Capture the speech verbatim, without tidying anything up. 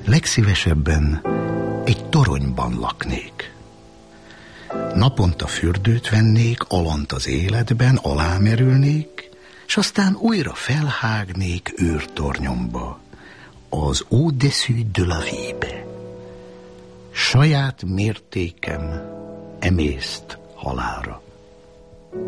legszívesebben egy toronyban laknék. Naponta fürdőt vennék, alant az életben, alámerülnék, s aztán újra felhágnék őrtornyomba, az au-dessus de la vie-be. Saját mértékem emészt halálra.